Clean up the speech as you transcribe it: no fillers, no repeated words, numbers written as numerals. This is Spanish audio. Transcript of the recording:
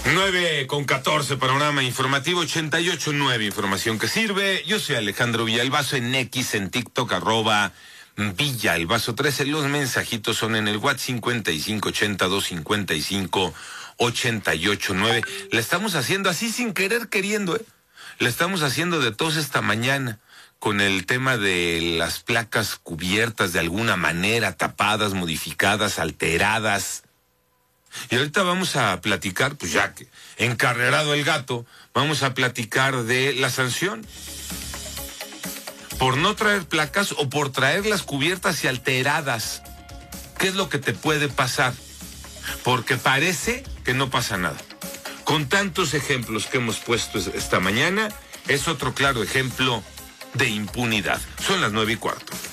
9:14, panorama informativo 88.9, información que sirve. Yo soy Alejandro Villalbazo en X, en TikTok, @Villalbazo13. Los mensajitos son en el WhatsApp 5580-255-889. La estamos haciendo así sin querer queriendo, La estamos haciendo de tos esta mañana con el tema de las placas cubiertas de alguna manera, tapadas, modificadas, alteradas. Y ahorita vamos a platicar, pues ya que encarrerado el gato, vamos a platicar de la sanción por no traer placas o por traerlas cubiertas y alteradas. ¿Qué es lo que te puede pasar? Porque parece que no pasa nada. Con tantos ejemplos que hemos puesto esta mañana, es otro claro ejemplo de impunidad. Son las 9:15.